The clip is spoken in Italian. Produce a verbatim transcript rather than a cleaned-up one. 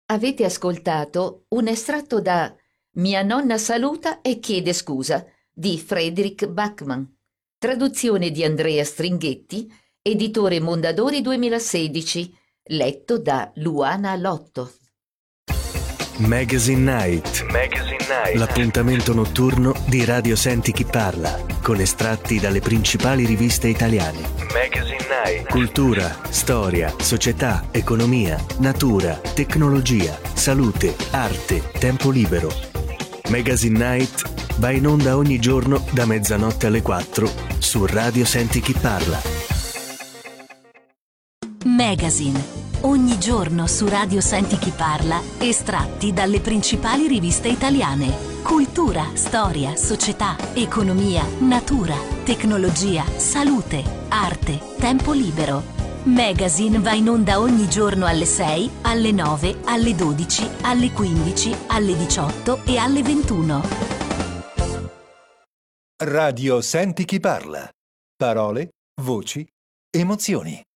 Avete ascoltato un estratto da Mia nonna saluta e chiede scusa di Frederick Backman, traduzione di Andrea Stringhetti, editore Mondadori duemilasedici, letto da Luana Lotto. Magazine Night. Magazine Night. L'appuntamento notturno di Radio Senti Chi Parla, con estratti dalle principali riviste italiane. Magazine Night. Cultura, storia, società, economia, natura, tecnologia, salute, arte, tempo libero. Magazine Night va in onda ogni giorno da mezzanotte alle quattro su Radio Senti Chi Parla. Magazine. Ogni giorno su Radio Senti Chi Parla, estratti dalle principali riviste italiane. Cultura, storia, società, economia, natura, tecnologia, salute, arte, tempo libero. Magazine va in onda ogni giorno alle sei, alle nove, alle dodici, alle quindici, alle diciotto e alle ventuno. Radio Senti Chi Parla. Parole, voci, emozioni.